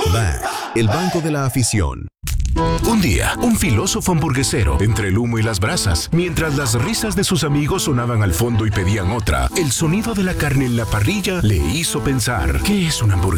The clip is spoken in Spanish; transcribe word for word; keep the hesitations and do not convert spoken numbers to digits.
Back, el banco de la afición. Un día, un filósofo hamburguesero, entre el humo y las brasas, mientras las risas de sus amigos sonaban al fondo y pedían otra, el sonido de la carne en la parrilla le hizo pensar, ¿qué es una hamburguesa?